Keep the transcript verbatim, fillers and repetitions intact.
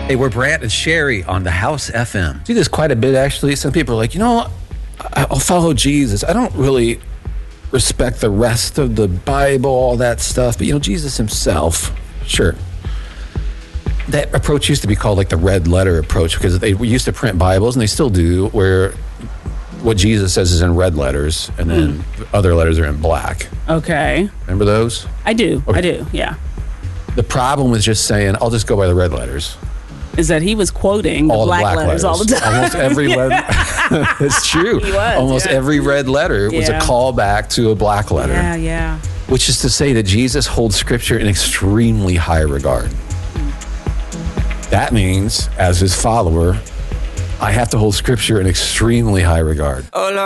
Hey, we're Brant and Sherry on the House F M. I see this quite a bit, actually. Some people are like, you know, I'll follow Jesus. I don't really respect the rest of the Bible, all that stuff. But, you know, Jesus himself, sure. That approach used to be called like the red letter approach because they used to print Bibles, and they still do, where what Jesus says is in red letters, and then mm. other letters are in black. Okay. Remember those? I do. Okay. I do, yeah. The problem with just saying, I'll just go by the red letters. Is that he was quoting the, all black, the black letters, letters all the time. Almost every letter. It's true. He was, Almost yeah. every red letter was Yeah. a callback to a black letter. Yeah, yeah. Which is to say that Jesus holds Scripture in extremely high regard. That means, as his follower, I have to hold Scripture in extremely high regard.